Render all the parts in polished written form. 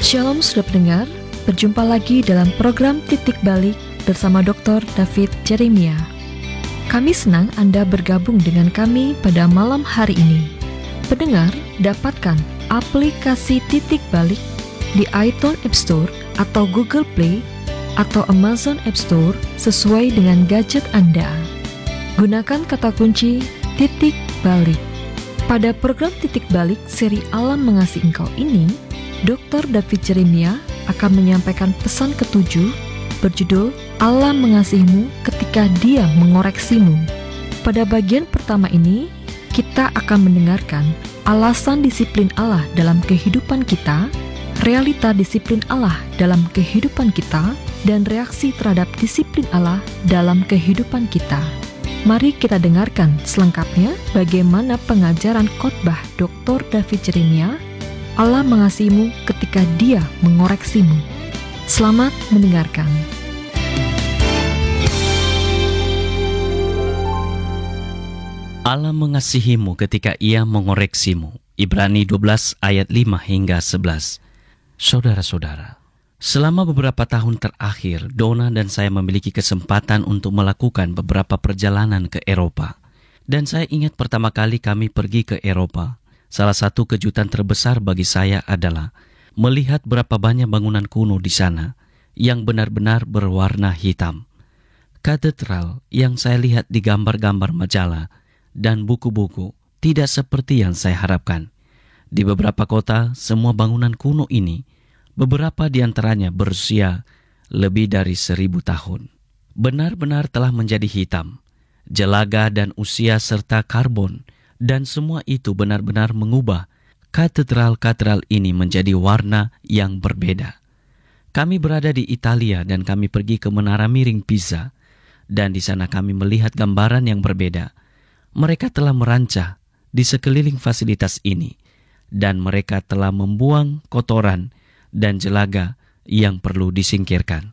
Shalom sudah pendengar, berjumpa lagi dalam program Titik Balik bersama Dr. David Jeremia. Kami senang Anda bergabung dengan kami pada malam hari ini. Pendengar, dapatkan aplikasi Titik Balik di iTunes App Store atau Google Play atau Amazon App Store sesuai dengan gadget Anda. Gunakan kata kunci Titik Balik. Pada program Titik Balik seri Alam Mengasihi Engkau ini, Dr. David Jeremia akan menyampaikan pesan ketujuh berjudul Allah mengasihimu ketika Dia mengoreksimu. Pada bagian pertama ini, kita akan mendengarkan alasan disiplin Allah dalam kehidupan kita, realita disiplin Allah dalam kehidupan kita, dan reaksi terhadap disiplin Allah dalam kehidupan kita. Mari kita dengarkan selengkapnya bagaimana pengajaran khotbah Dr. David Jeremia Allah mengasihimu ketika Dia mengoreksimu. Selamat mendengarkan. Allah mengasihimu ketika Ia mengoreksimu. Ibrani 12 ayat 5 hingga 11. Saudara-saudara, selama beberapa tahun terakhir, Donna dan saya memiliki kesempatan untuk melakukan beberapa perjalanan ke Eropa. Dan saya ingat pertama kali kami pergi ke Eropa. Salah satu kejutan terbesar bagi saya adalah melihat berapa banyak bangunan kuno di sana yang benar-benar berwarna hitam. Katedral yang saya lihat di gambar-gambar majalah dan buku-buku tidak seperti yang saya harapkan. Di beberapa kota, semua bangunan kuno ini, beberapa di antaranya berusia lebih dari 1000 tahun. Benar-benar telah menjadi hitam, jelaga dan usia serta karbon. Dan semua itu benar-benar mengubah katedral-katedral ini menjadi warna yang berbeda. Kami berada di Italia dan kami pergi ke Menara Miring Pisa. Dan di sana kami melihat gambaran yang berbeda. Mereka telah merancang di sekeliling fasilitas ini. Dan mereka telah membuang kotoran dan jelaga yang perlu disingkirkan.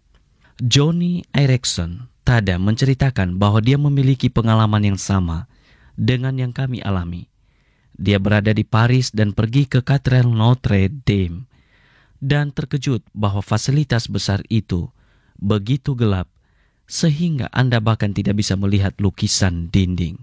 Joni Eareckson Tada menceritakan bahwa dia memiliki pengalaman yang sama dengan yang kami alami. Dia berada di Paris dan pergi ke Katedral Notre Dame dan terkejut bahwa fasilitas besar itu begitu gelap sehingga Anda bahkan tidak bisa melihat lukisan dinding.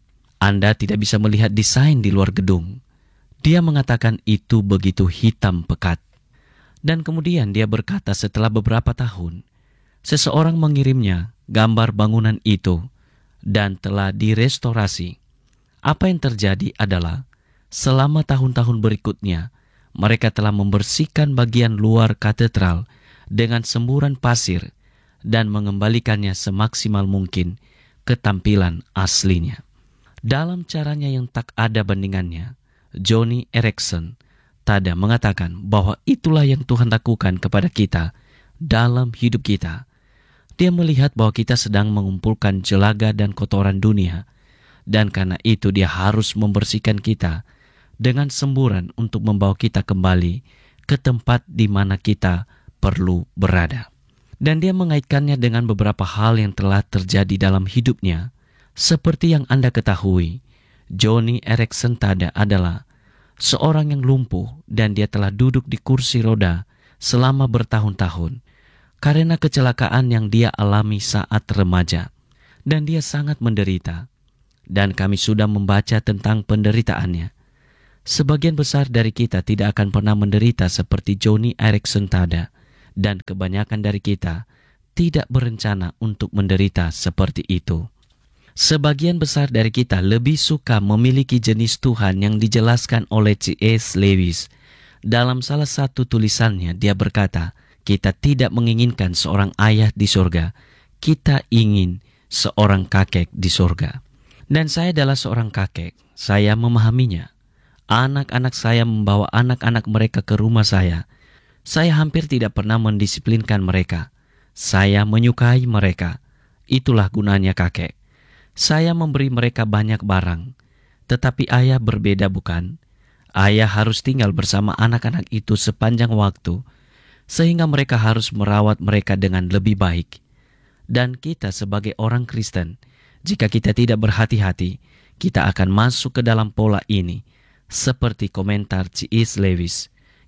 Anda tidak bisa melihat desain di luar gedung. Dia mengatakan itu begitu hitam pekat. Dan kemudian dia berkata setelah beberapa tahun, seseorang mengirimnya gambar bangunan itu dan telah direstorasi. Apa yang terjadi adalah selama tahun-tahun berikutnya mereka telah membersihkan bagian luar katedral dengan semburan pasir dan mengembalikannya semaksimal mungkin ke tampilan aslinya. Dalam caranya yang tak ada bandingannya, Joni Eareckson Tada mengatakan bahwa itulah yang Tuhan lakukan kepada kita dalam hidup kita. Dia melihat bahwa kita sedang mengumpulkan jelaga dan kotoran dunia, dan karena itu dia harus membersihkan kita dengan semburan untuk membawa kita kembali ke tempat di mana kita perlu berada. Dan dia mengaitkannya dengan beberapa hal yang telah terjadi dalam hidupnya. Seperti yang Anda ketahui, Joni Eareckson Tada adalah seorang yang lumpuh dan dia telah duduk di kursi roda selama bertahun-tahun karena kecelakaan yang dia alami saat remaja, dan dia sangat menderita. Dan kami sudah membaca tentang penderitaannya. Sebagian besar dari kita tidak akan pernah menderita seperti Joni Eareckson Tada, dan kebanyakan dari kita tidak berencana untuk menderita seperti itu. Sebagian besar dari kita lebih suka memiliki jenis Tuhan yang dijelaskan oleh C.S. Lewis. Dalam salah satu tulisannya, dia berkata, kita tidak menginginkan seorang ayah di surga, kita ingin seorang kakek di surga. Dan saya adalah seorang kakek, saya memahaminya. Anak-anak saya membawa anak-anak mereka ke rumah saya. Saya hampir tidak pernah mendisiplinkan mereka. Saya menyukai mereka. Itulah gunanya kakek. Saya memberi mereka banyak barang. Tetapi ayah berbeda bukan? Ayah harus tinggal bersama anak-anak itu sepanjang waktu, sehingga mereka harus merawat mereka dengan lebih baik. Dan kita sebagai orang Kristen, jika kita tidak berhati-hati, kita akan masuk ke dalam pola ini. Seperti komentar C.S. Lewis,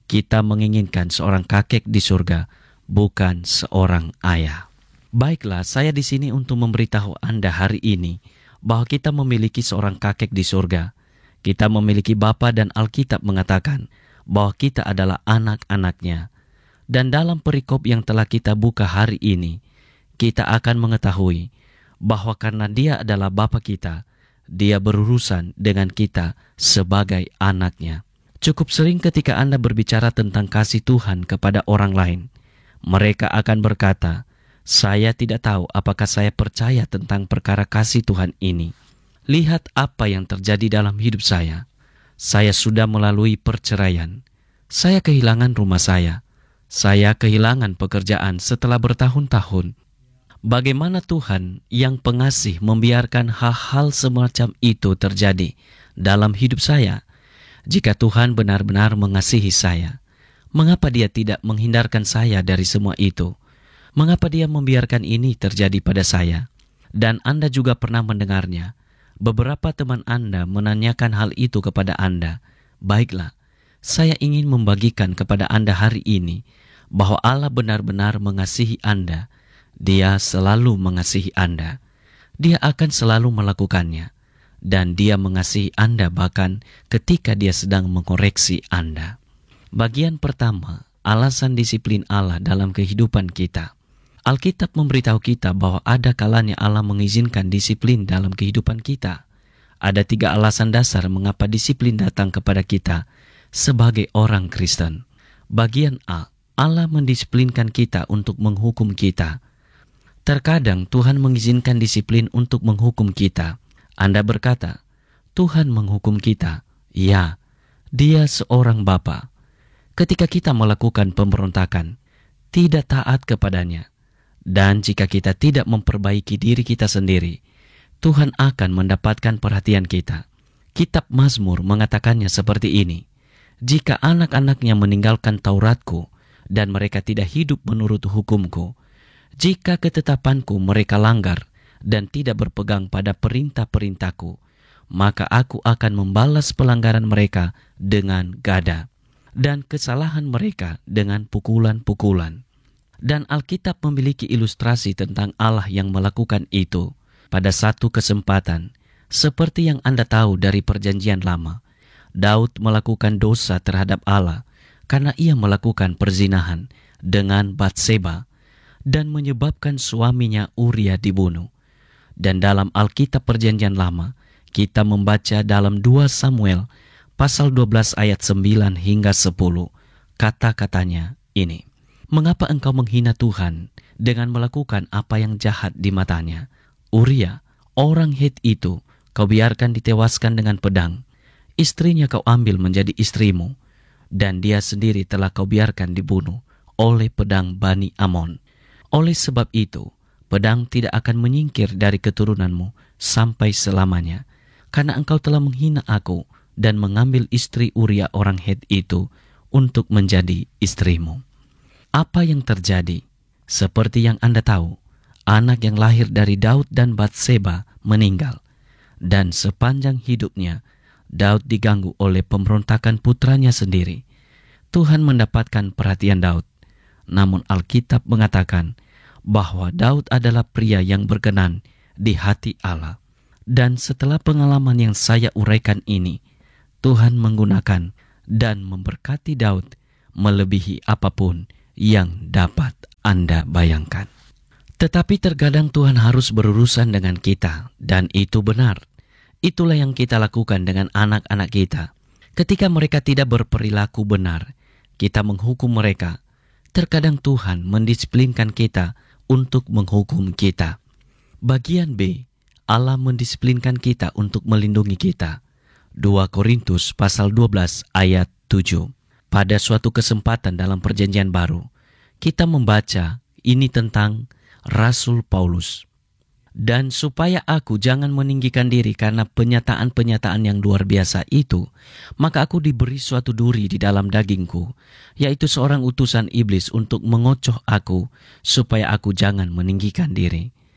kita menginginkan seorang kakek di surga, bukan seorang ayah. Baiklah, saya di sini untuk memberitahu Anda hari ini bahwa kita memiliki seorang kakek di surga. Kita memiliki Bapa dan Alkitab mengatakan bahwa kita adalah anak-anaknya. Dan dalam perikop yang telah kita buka hari ini, kita akan mengetahui bahwa karena Dia adalah Bapa kita, Dia berurusan dengan kita sebagai anaknya. Cukup sering ketika Anda berbicara tentang kasih Tuhan kepada orang lain, mereka akan berkata, "Saya tidak tahu apakah saya percaya tentang perkara kasih Tuhan ini. Lihat apa yang terjadi dalam hidup saya. Saya sudah melalui perceraian. Saya kehilangan rumah saya. Saya kehilangan pekerjaan setelah bertahun-tahun. Bagaimana Tuhan yang pengasih membiarkan hal-hal semacam itu terjadi dalam hidup saya? Jika Tuhan benar-benar mengasihi saya, mengapa Dia tidak menghindarkan saya dari semua itu? Mengapa Dia membiarkan ini terjadi pada saya?" Dan Anda juga pernah mendengarnya. Beberapa teman Anda menanyakan hal itu kepada Anda. Baiklah, saya ingin membagikan kepada Anda hari ini bahwa Allah benar-benar mengasihi Anda. Dia selalu mengasihi Anda. Dia akan selalu melakukannya. Dan Dia mengasihi Anda bahkan ketika Dia sedang mengoreksi Anda. Bagian pertama, alasan disiplin Allah dalam kehidupan kita. Alkitab memberitahu kita bahwa ada kalanya Allah mengizinkan disiplin dalam kehidupan kita. Ada 3 alasan dasar mengapa disiplin datang kepada kita sebagai orang Kristen. Bagian A, Allah mendisiplinkan kita untuk menghukum kita. Terkadang Tuhan mengizinkan disiplin untuk menghukum kita. Anda berkata, "Tuhan menghukum kita." Ya, Dia seorang Bapa. Ketika kita melakukan pemberontakan, tidak taat kepadanya, dan jika kita tidak memperbaiki diri kita sendiri, Tuhan akan mendapatkan perhatian kita. Kitab Mazmur mengatakannya seperti ini, "Jika anak-anaknya meninggalkan Tauratku, dan mereka tidak hidup menurut hukumku, jika ketetapanku mereka langgar, dan tidak berpegang pada perintah-perintahku, maka aku akan membalas pelanggaran mereka dengan gada, dan kesalahan mereka dengan pukulan-pukulan." Dan Alkitab memiliki ilustrasi tentang Allah yang melakukan itu. Pada satu kesempatan, seperti yang Anda tahu dari Perjanjian Lama, Daud melakukan dosa terhadap Allah karena ia melakukan perzinahan dengan Batseba dan menyebabkan suaminya Uria dibunuh. Dan dalam Alkitab Perjanjian Lama, kita membaca dalam 2 Samuel pasal 12 ayat 9 hingga 10, kata-katanya ini, "Mengapa engkau menghina Tuhan dengan melakukan apa yang jahat di matanya? Uria, orang Het itu, kau biarkan ditewaskan dengan pedang. Istrinya kau ambil menjadi istrimu, dan dia sendiri telah kau biarkan dibunuh oleh pedang Bani Amon. Oleh sebab itu, pedang tidak akan menyingkir dari keturunanmu sampai selamanya, karena engkau telah menghina aku dan mengambil istri Uria orang Het itu untuk menjadi istrimu." Apa yang terjadi? Seperti yang Anda tahu, anak yang lahir dari Daud dan Batseba meninggal. Dan sepanjang hidupnya, Daud diganggu oleh pemberontakan putranya sendiri. Tuhan mendapatkan perhatian Daud. Namun Alkitab mengatakan bahwa Daud adalah pria yang berkenan di hati Allah. Dan setelah pengalaman yang saya uraikan ini, Tuhan menggunakan dan memberkati Daud melebihi apapun yang dapat Anda bayangkan. Tetapi terkadang Tuhan harus berurusan dengan kita, dan itu benar. Itulah yang kita lakukan dengan anak-anak kita. Ketika mereka tidak berperilaku benar, kita menghukum mereka. Terkadang Tuhan mendisiplinkan kita untuk menghukum kita. Bagian B, Allah mendisiplinkan kita untuk melindungi kita. 2 Korintus pasal 12 ayat 7. Pada suatu kesempatan dalam Perjanjian Baru, kita membaca ini tentang Rasul Paulus. "Dan supaya aku jangan meninggikan diri karena penyataan-penyataan yang luar biasa itu, maka aku diberi suatu duri di dalam dagingku, yaitu seorang utusan iblis untuk mengocoh aku, supaya aku jangan meninggikan diri.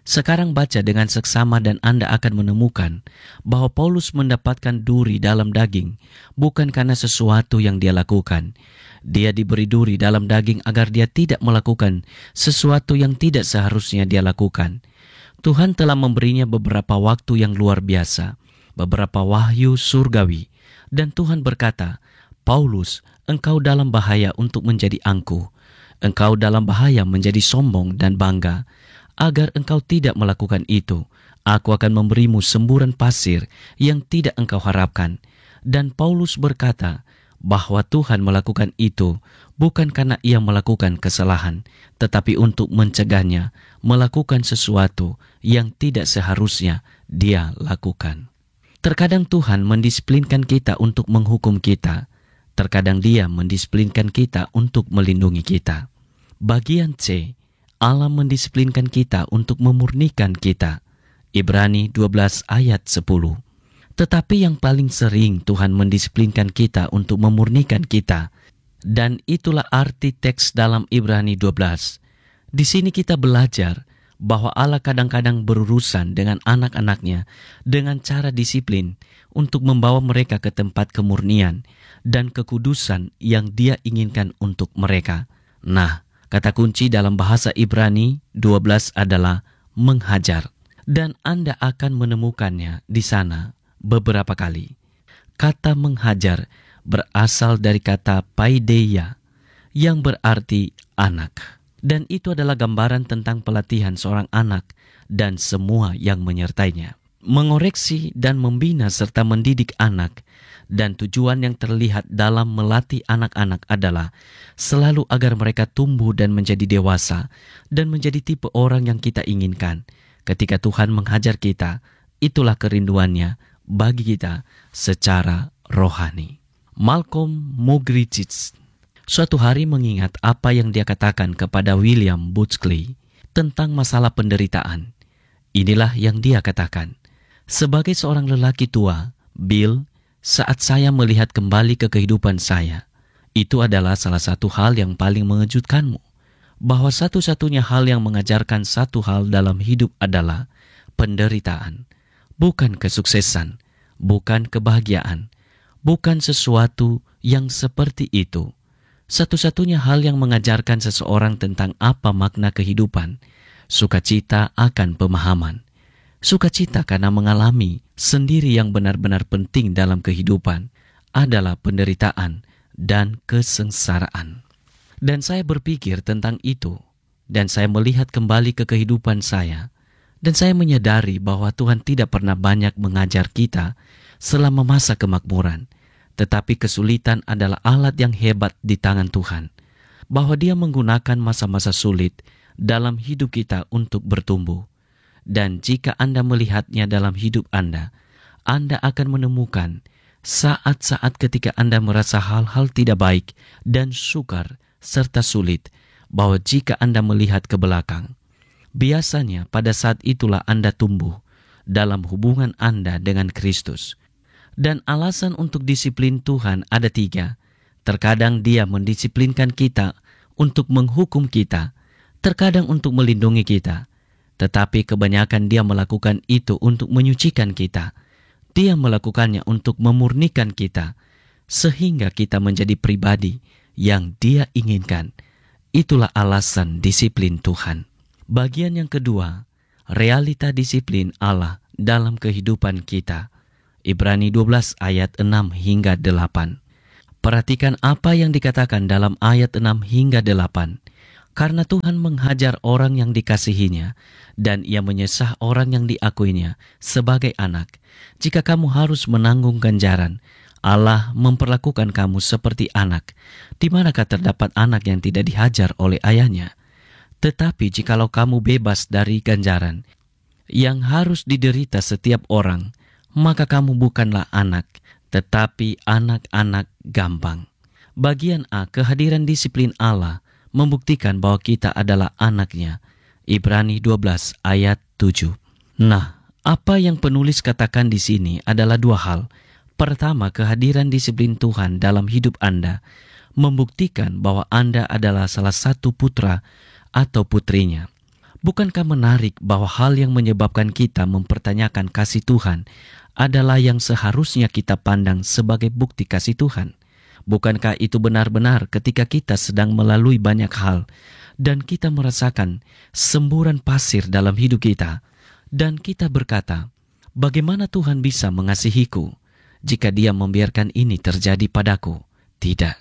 Sekarang baca dengan seksama dan Anda akan menemukan bahwa Paulus mendapatkan duri dalam daging bukan karena sesuatu yang dia lakukan. Dia diberi duri dalam daging agar dia tidak melakukan sesuatu yang tidak seharusnya dia lakukan. Tuhan telah memberinya beberapa waktu yang luar biasa, beberapa wahyu surgawi, dan Tuhan berkata, "Paulus, engkau dalam bahaya untuk menjadi angkuh. Engkau dalam bahaya menjadi sombong dan bangga. Agar engkau tidak melakukan itu, aku akan memberimu semburan pasir yang tidak engkau harapkan." Dan Paulus berkata bahwa Tuhan melakukan itu bukan karena ia melakukan kesalahan, tetapi untuk mencegahnya melakukan sesuatu yang tidak seharusnya dia lakukan. Terkadang Tuhan mendisiplinkan kita untuk menghukum kita. Terkadang Dia mendisiplinkan kita untuk melindungi kita. Bagian C, Allah mendisiplinkan kita untuk memurnikan kita. Ibrani 12 ayat 10. Tetapi yang paling sering Tuhan mendisiplinkan kita untuk memurnikan kita. Dan itulah arti teks dalam Ibrani 12. Di sini kita belajar bahwa Allah kadang-kadang berurusan dengan anak-anaknya dengan cara disiplin untuk membawa mereka ke tempat kemurnian dan kekudusan yang Dia inginkan untuk mereka. Nah, kata kunci dalam bahasa Ibrani 12 adalah menghajar. Dan Anda akan menemukannya di sana beberapa kali. Kata menghajar berasal dari kata paideia yang berarti anak. Dan itu adalah gambaran tentang pelatihan seorang anak dan semua yang menyertainya. Mengoreksi dan membina serta mendidik anak, dan tujuan yang terlihat dalam melatih anak-anak adalah selalu agar mereka tumbuh dan menjadi dewasa dan menjadi tipe orang yang kita inginkan. Ketika Tuhan menghajar kita, itulah kerinduannya bagi kita secara rohani. Malcolm Muggeridge suatu hari mengingat apa yang dia katakan kepada William Butckley tentang masalah penderitaan. Inilah yang dia katakan. Sebagai seorang lelaki tua, Bill, saat saya melihat kembali ke kehidupan saya, itu adalah salah satu hal yang paling mengejutkanmu. Bahwa satu-satunya hal yang mengajarkan satu hal dalam hidup adalah penderitaan. Bukan kesuksesan, bukan kebahagiaan, bukan sesuatu yang seperti itu. Satu-satunya hal yang mengajarkan seseorang tentang apa makna kehidupan, sukacita akan pemahaman. Sukacita karena mengalami sendiri yang benar-benar penting dalam kehidupan adalah penderitaan dan kesengsaraan. Dan saya berpikir tentang itu, dan saya melihat kembali ke kehidupan saya, dan saya menyadari bahwa Tuhan tidak pernah banyak mengajar kita selama masa kemakmuran. Tetapi kesulitan adalah alat yang hebat di tangan Tuhan, bahwa Dia menggunakan masa-masa sulit dalam hidup kita untuk bertumbuh. Dan jika Anda melihatnya dalam hidup Anda akan menemukan saat-saat ketika Anda merasa hal-hal tidak baik dan sukar serta sulit, bahwa jika Anda melihat ke belakang, biasanya pada saat itulah Anda tumbuh dalam hubungan Anda dengan Kristus. Dan alasan untuk disiplin Tuhan ada 3. Terkadang Dia mendisiplinkan kita untuk menghukum kita, terkadang untuk melindungi kita. Tetapi kebanyakan Dia melakukan itu untuk menyucikan kita. Dia melakukannya untuk memurnikan kita, sehingga kita menjadi pribadi yang Dia inginkan. Itulah alasan disiplin Tuhan. Bagian yang kedua, realita disiplin Allah dalam kehidupan kita. Ibrani 12 ayat 6 hingga 8. Perhatikan apa yang dikatakan dalam ayat 6 hingga 8. Karena Tuhan menghajar orang yang dikasihinya, dan Ia menyesah orang yang diakuinya sebagai anak. Jika kamu harus menanggung ganjaran, Allah memperlakukan kamu seperti anak. Di manakah terdapat anak yang tidak dihajar oleh ayahnya? Tetapi jikalau kamu bebas dari ganjaran yang harus diderita setiap orang, maka kamu bukanlah anak, tetapi anak-anak gampang. Bagian A, kehadiran disiplin Allah membuktikan bahwa kita adalah anaknya. Ibrani 12 ayat 7. Nah, apa yang penulis katakan di sini adalah 2 hal. Pertama, kehadiran disiplin Tuhan dalam hidup Anda membuktikan bahwa Anda adalah salah satu putra atau putrinya. Bukankah menarik bahwa hal yang menyebabkan kita mempertanyakan kasih Tuhan adalah yang seharusnya kita pandang sebagai bukti kasih Tuhan? Bukankah itu benar-benar ketika kita sedang melalui banyak hal dan kita merasakan semburan pasir dalam hidup kita, dan kita berkata, bagaimana Tuhan bisa mengasihiku jika Dia membiarkan ini terjadi padaku? Tidak,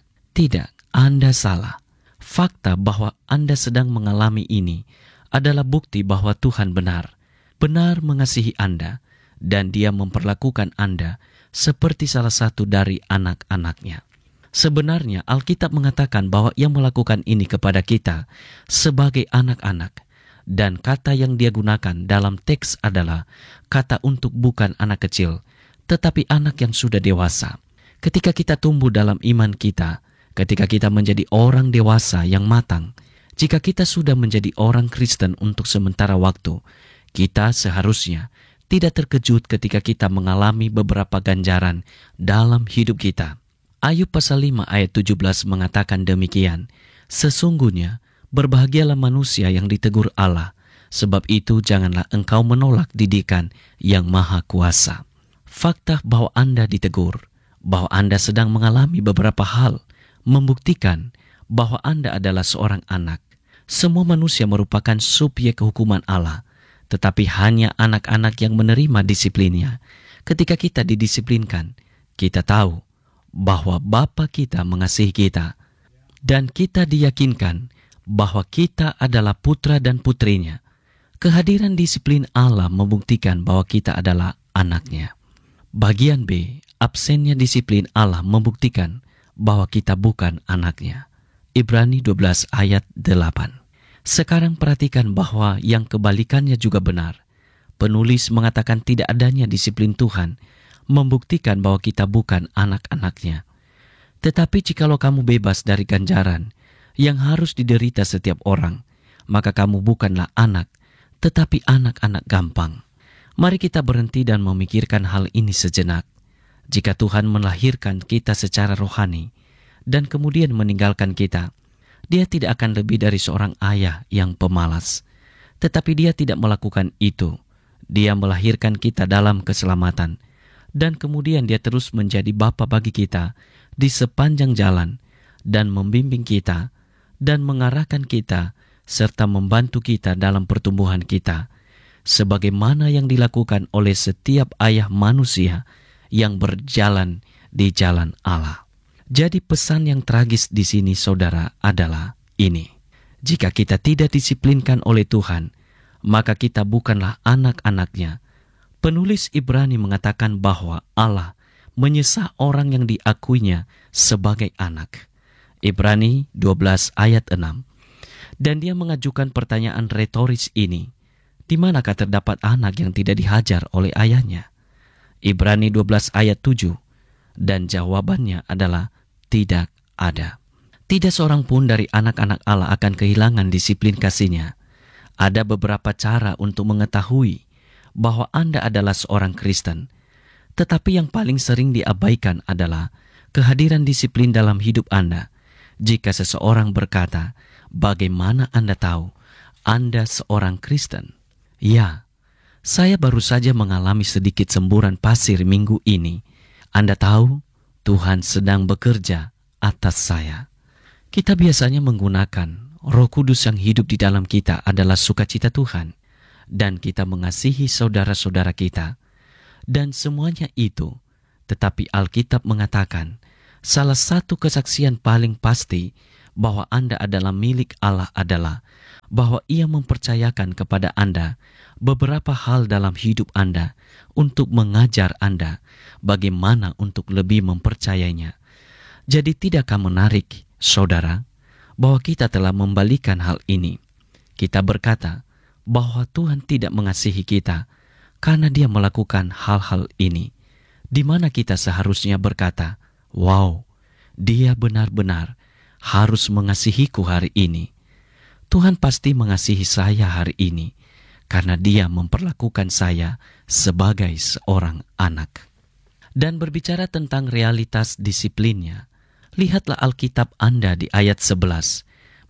Anda salah. Fakta bahwa Anda sedang mengalami ini adalah bukti bahwa Tuhan benar mengasihi Anda, dan Dia memperlakukan Anda seperti salah satu dari anak-anaknya. Sebenarnya Alkitab mengatakan bahwa Ia melakukan ini kepada kita sebagai anak-anak, dan kata yang Dia gunakan dalam teks adalah kata untuk bukan anak kecil, tetapi anak yang sudah dewasa. Ketika kita tumbuh dalam iman kita, ketika kita menjadi orang dewasa yang matang, jika kita sudah menjadi orang Kristen untuk sementara waktu, kita seharusnya tidak terkejut ketika kita mengalami beberapa ganjaran dalam hidup kita. Ayub pasal 5 ayat 17 mengatakan demikian, sesungguhnya berbahagialah manusia yang ditegur Allah, sebab itu janganlah engkau menolak didikan yang maha kuasa. Fakta bahwa Anda ditegur, bahwa Anda sedang mengalami beberapa hal, membuktikan bahwa Anda adalah seorang anak. Semua manusia merupakan subjek hukuman Allah, tetapi hanya anak-anak yang menerima disiplinnya. Ketika kita didisiplinkan, kita tahu bahwa Bapa kita mengasihi kita, dan kita diyakinkan bahwa kita adalah putra dan putrinya. Kehadiran disiplin Allah membuktikan bahwa kita adalah anaknya. Bagian B, absennya disiplin Allah membuktikan bahwa kita bukan anaknya. Ibrani 12 ayat 8. Sekarang perhatikan bahwa yang kebalikannya juga benar. Penulis mengatakan tidak adanya disiplin Tuhan membuktikan bahwa kita bukan anak-anaknya. Tetapi jikalau kamu bebas dari ganjaran yang harus diderita setiap orang, maka kamu bukanlah anak, tetapi anak-anak gampang. Mari kita berhenti dan memikirkan hal ini sejenak. Jika Tuhan melahirkan kita secara rohani dan kemudian meninggalkan kita, Dia tidak akan lebih dari seorang ayah yang pemalas. Tetapi Dia tidak melakukan itu. Dia melahirkan kita dalam keselamatan, dan kemudian Dia terus menjadi Bapa bagi kita di sepanjang jalan, dan membimbing kita, dan mengarahkan kita, serta membantu kita dalam pertumbuhan kita, sebagaimana yang dilakukan oleh setiap ayah manusia yang berjalan di jalan Allah. Jadi pesan yang tragis di sini, saudara, adalah ini. Jika kita tidak disiplinkan oleh Tuhan, maka kita bukanlah anak-anaknya. Penulis Ibrani mengatakan bahwa Allah menyesah orang yang diakuinya sebagai anak. Ibrani 12 ayat 6. Dan dia mengajukan pertanyaan retoris ini, di manakah terdapat anak yang tidak dihajar oleh ayahnya? Ibrani 12 ayat 7. Dan jawabannya adalah tidak ada. Tidak seorang pun dari anak-anak Allah akan kehilangan disiplin kasih-Nya. Ada beberapa cara untuk mengetahui bahwa Anda adalah seorang Kristen. Tetapi yang paling sering diabaikan adalah kehadiran disiplin dalam hidup Anda. Jika seseorang berkata, bagaimana Anda tahu Anda seorang Kristen? Ya, saya baru saja mengalami sedikit semburan pasir minggu ini. Anda tahu, Tuhan sedang bekerja atas saya. Kita biasanya menggunakan Roh Kudus yang hidup di dalam kita adalah sukacita Tuhan, dan kita mengasihi saudara-saudara kita, dan semuanya itu. Tetapi Alkitab mengatakan, salah satu kesaksian paling pasti bahwa Anda adalah milik Allah adalah bahwa Ia mempercayakan kepada Anda beberapa hal dalam hidup Anda untuk mengajar Anda bagaimana untuk lebih mempercayainya. Jadi tidakkah menarik, saudara, bahwa kita telah membalikan hal ini? Kita berkata bahwa Tuhan tidak mengasihi kita karena Dia melakukan hal-hal ini, di mana kita seharusnya berkata, wow, Dia benar-benar harus mengasihiku hari ini. Tuhan pasti mengasihi saya hari ini karena Dia memperlakukan saya sebagai seorang anak. Dan berbicara tentang realitas disiplinnya, lihatlah Alkitab Anda di ayat 11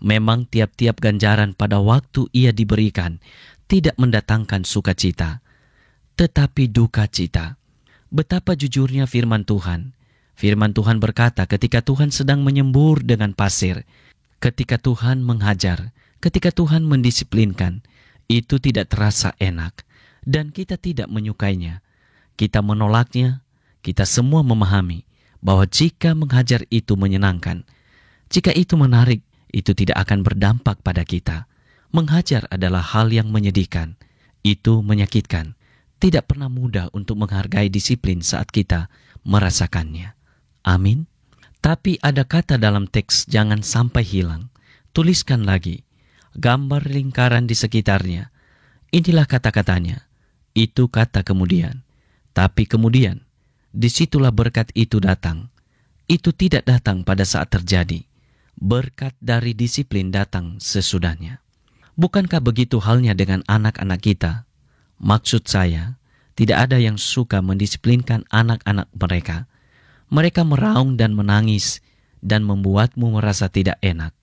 Memang tiap-tiap ganjaran pada waktu ia diberikan tidak mendatangkan sukacita, tetapi duka cita. Betapa jujurnya firman Tuhan. Firman Tuhan berkata ketika Tuhan sedang menyembur dengan pasir, ketika Tuhan menghajar, ketika Tuhan mendisiplinkan, itu tidak terasa enak dan kita tidak menyukainya. Kita menolaknya. Kita semua memahami bahwa jika menghajar itu menyenangkan, jika itu menarik, itu tidak akan berdampak pada kita. Menghajar adalah hal yang menyedihkan. Itu menyakitkan. Tidak pernah mudah untuk menghargai disiplin saat kita merasakannya. Amin. Tapi ada kata dalam teks jangan sampai hilang. Tuliskan lagi. Gambar lingkaran di sekitarnya. Inilah kata-katanya. Itu kata kemudian. Tapi kemudian, disitulah berkat itu datang. Itu tidak datang pada saat terjadi. Berkat dari disiplin datang sesudahnya. Bukankah begitu halnya dengan anak-anak kita? Maksud saya, tidak ada yang suka mendisiplinkan anak-anak mereka. Mereka meraung dan menangis dan membuatmu merasa tidak enak.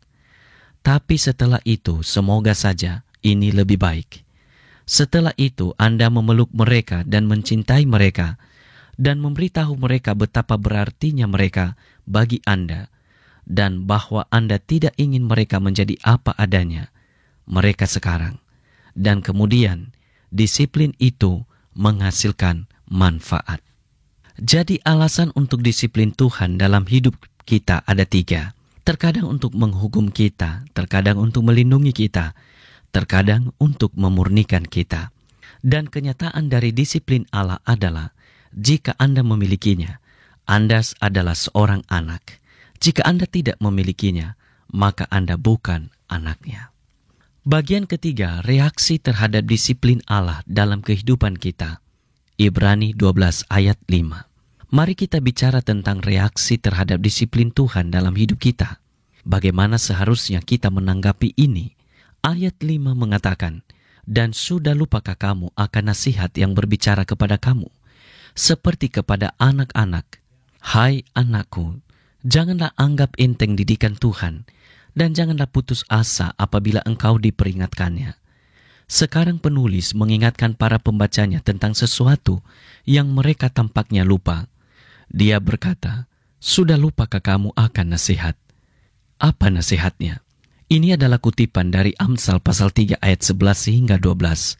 Tapi setelah itu, semoga saja ini lebih baik. Setelah itu, Anda memeluk mereka dan mencintai mereka, dan memberitahu mereka betapa berartinya mereka bagi Anda, dan bahwa Anda tidak ingin mereka menjadi apa adanya mereka sekarang. Dan kemudian, disiplin itu menghasilkan manfaat. Jadi alasan untuk disiplin Tuhan dalam hidup kita ada 3. Terkadang untuk menghukum kita, terkadang untuk melindungi kita, terkadang untuk memurnikan kita. Dan kenyataan dari disiplin Allah adalah, jika Anda memilikinya, Anda adalah seorang anak. Jika Anda tidak memilikinya, maka Anda bukan anaknya. Bagian ketiga, reaksi terhadap disiplin Allah dalam kehidupan kita. Ibrani 12 ayat 5. Mari kita bicara tentang reaksi terhadap disiplin Tuhan dalam hidup kita. Bagaimana seharusnya kita menanggapi ini? Ayat 5 mengatakan, dan sudah lupakah kamu akan nasihat yang berbicara kepada kamu, seperti kepada anak-anak. Hai anakku, janganlah anggap enteng didikan Tuhan, dan janganlah putus asa apabila engkau diperingatkannya. Sekarang penulis mengingatkan para pembacanya tentang sesuatu yang mereka tampaknya lupa. Dia berkata, sudah lupakah kamu akan nasihat? Apa nasihatnya? Ini adalah kutipan dari Amsal pasal 3 ayat 11 hingga 12.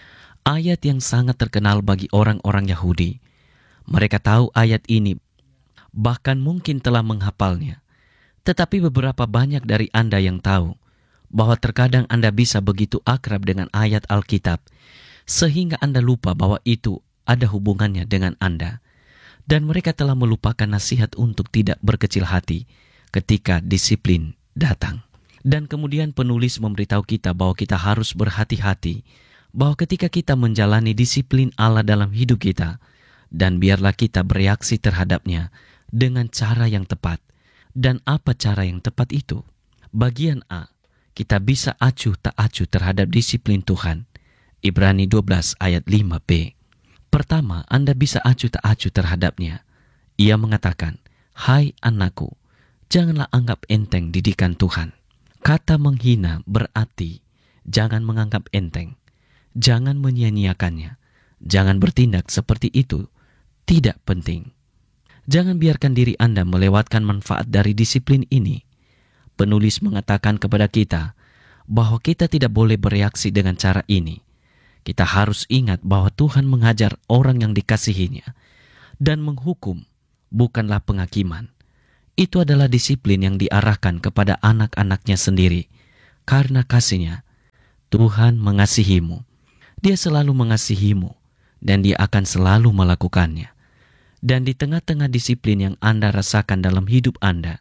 Ayat yang sangat terkenal bagi orang-orang Yahudi. Mereka tahu ayat ini, bahkan mungkin telah menghafalnya. Tetapi beberapa banyak dari Anda yang tahu bahwa terkadang Anda bisa begitu akrab dengan ayat Alkitab, sehingga Anda lupa bahwa itu ada hubungannya dengan Anda. Dan mereka telah melupakan nasihat untuk tidak berkecil hati ketika disiplin datang. Dan kemudian penulis memberitahu kita bahwa kita harus berhati-hati, bahwa ketika kita menjalani disiplin Allah dalam hidup kita, dan biarlah kita bereaksi terhadapnya dengan cara yang tepat. Dan apa cara yang tepat itu? Bagian A, kita bisa acuh tak acuh terhadap disiplin Tuhan. Ibrani 12 ayat 5b. Pertama, Anda bisa acuh tak acuh terhadapnya. Ia mengatakan, hai anakku, janganlah anggap enteng didikan Tuhan. Kata menghina berarti jangan menganggap enteng, jangan menyia-nyiakannya, jangan bertindak seperti itu, tidak penting. Jangan biarkan diri Anda melewatkan manfaat dari disiplin ini. Penulis mengatakan kepada kita bahwa kita tidak boleh bereaksi dengan cara ini. Kita harus ingat bahwa Tuhan mengajar orang yang dikasihinya, dan menghukum bukanlah penghakiman. Itu adalah disiplin yang diarahkan kepada anak-anaknya sendiri. Karena kasih-Nya, Tuhan mengasihimu. Dia selalu mengasihimu, dan Dia akan selalu melakukannya. Dan di tengah-tengah disiplin yang Anda rasakan dalam hidup Anda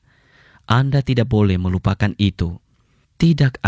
tidak boleh melupakan itu. Tidak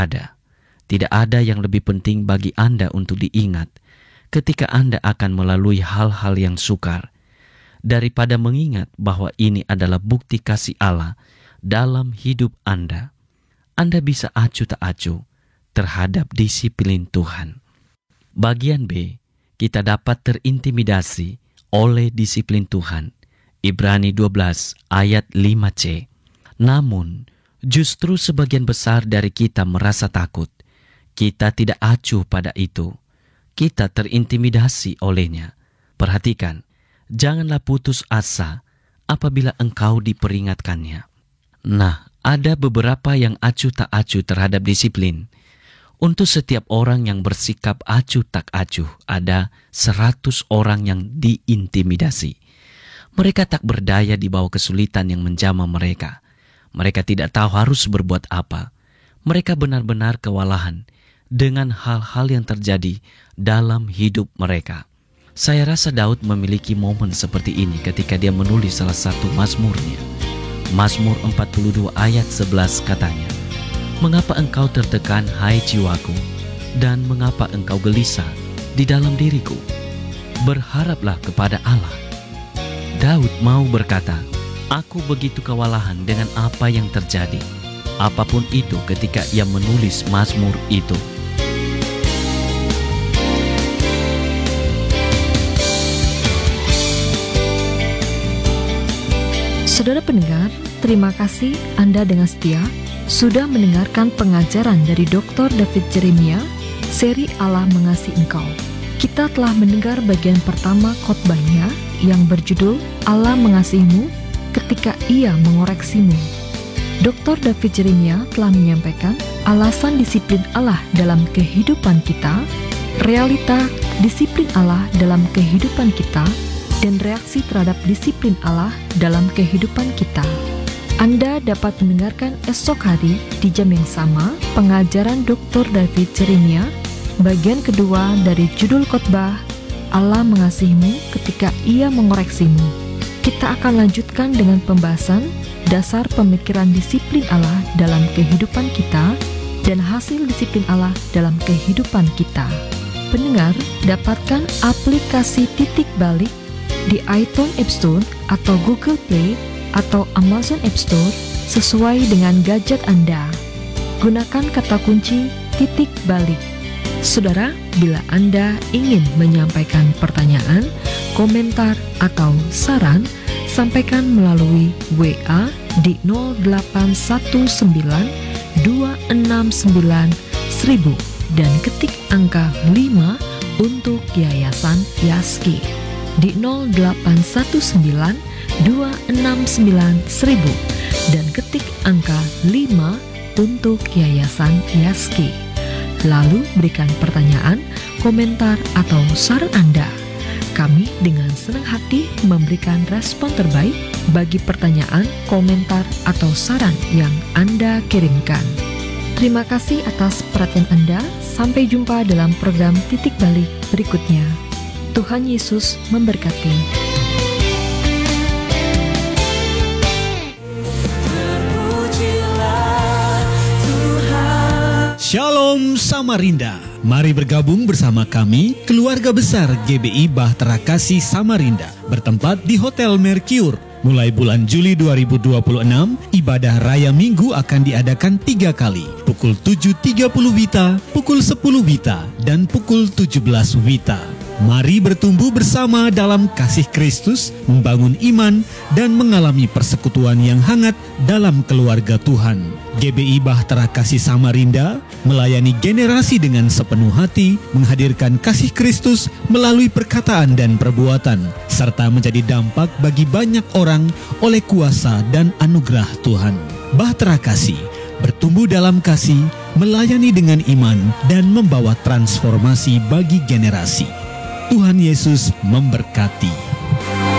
ada yang lebih penting bagi Anda untuk diingat ketika Anda akan melalui hal-hal yang sukar, daripada mengingat bahwa ini adalah bukti kasih Allah dalam hidup Anda. Anda bisa acuh tak acuh terhadap disiplin Tuhan. Bagian B, kita dapat terintimidasi oleh disiplin Tuhan. Ibrani 12 ayat 5c. Namun, Justru sebagian besar dari kita merasa takut. Kita tidak acuh pada itu. Kita terintimidasi olehnya. Perhatikan, janganlah putus asa apabila engkau diperingatkannya. Nah, ada beberapa yang acuh tak acuh terhadap disiplin. Untuk setiap orang yang bersikap acuh tak acuh, ada 100 orang yang diintimidasi. Mereka tak berdaya di bawah kesulitan yang menjamah mereka. Mereka tidak tahu harus berbuat apa. Mereka benar-benar kewalahan dengan hal-hal yang terjadi dalam hidup mereka. Saya rasa Daud memiliki momen seperti ini ketika dia menulis salah satu mazmurnya. Mazmur 42 ayat 11 katanya, "Mengapa engkau tertekan, hai jiwaku, dan mengapa engkau gelisah di dalam diriku? Berharaplah kepada Allah." Daud mau berkata, "Aku begitu kewalahan dengan apa yang terjadi." Apapun itu ketika ia menulis mazmur itu. Saudara pendengar, terima kasih Anda dengan setia sudah mendengarkan pengajaran dari Dr. David Jeremia, seri Allah Mengasihi Engkau. Kita telah mendengar bagian pertama khotbahnya yang berjudul Allah Mengasihimu ketika Ia Mengoreksimu. Dr. David Jeremia telah menyampaikan alasan disiplin Allah dalam kehidupan kita, realita disiplin Allah dalam kehidupan kita, dan reaksi terhadap disiplin Allah dalam kehidupan kita. Anda dapat mendengarkan esok hari di jam yang sama pengajaran Dr. David Jeremia, bagian kedua dari judul khotbah Allah Mengasihimu ketika Ia Mengoreksimu. Kita akan lanjutkan dengan pembahasan dasar pemikiran disiplin Allah dalam kehidupan kita dan hasil disiplin Allah dalam kehidupan kita. Pendengar, dapatkan aplikasi Titik Balik di iTunes App Store atau Google Play atau Amazon App Store sesuai dengan gadget Anda. Gunakan kata kunci Titik Balik. Saudara, bila Anda ingin menyampaikan pertanyaan, komentar, atau saran, sampaikan melalui WA di 0819 269 1000 dan ketik angka 5 untuk Yayasan Yaski di 0819 269 1000 dan ketik angka 5 untuk Yayasan Yaski. Lalu berikan pertanyaan, komentar, atau saran Anda. Kami dengan senang hati memberikan respon terbaik bagi pertanyaan, komentar, atau saran yang Anda kirimkan. Terima kasih atas perhatian Anda. Sampai jumpa dalam program Titik Balik berikutnya. Tuhan Yesus memberkati. Shalom Samarinda. Mari bergabung bersama kami, keluarga besar GBI Bahtera Kasih Samarinda, bertempat di Hotel Mercure. Mulai bulan Juli 2026, ibadah raya minggu akan diadakan 3 kali, pukul 7.30 WITA, pukul 10 WITA, dan pukul 17 WITA. Mari bertumbuh bersama dalam kasih Kristus, membangun iman, dan mengalami persekutuan yang hangat dalam keluarga Tuhan. GBI Bahtera Kasih Samarinda melayani generasi dengan sepenuh hati, menghadirkan kasih Kristus melalui perkataan dan perbuatan, serta menjadi dampak bagi banyak orang oleh kuasa dan anugerah Tuhan. Bahtera Kasih bertumbuh dalam kasih, melayani dengan iman, dan membawa transformasi bagi generasi. Tuhan Yesus memberkati.